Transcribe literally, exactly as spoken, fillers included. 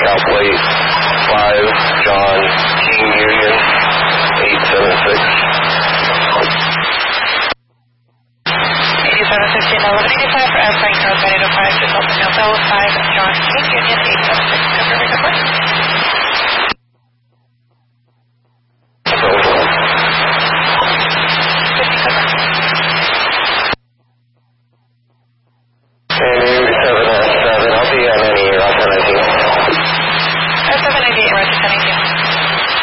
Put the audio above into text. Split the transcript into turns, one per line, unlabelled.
Cal Plate five, John King Union, eight seven six.
eighty-seven fifteen, eleven eighty-five for Airplane Code nine eight oh five, Delta Novella five, John King Union, eight seven six. Confirming the point.